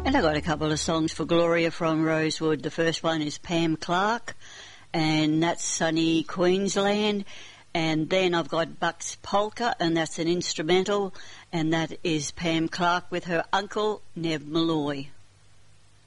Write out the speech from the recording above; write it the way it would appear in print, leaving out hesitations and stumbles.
And I got a couple of songs for Gloria from Rosewood. The first one is Pam Clark, and that's Sunny Queensland. And then I've got Bucks Polka, and that's an instrumental, and that is Pam Clark with her uncle, Nev Malloy.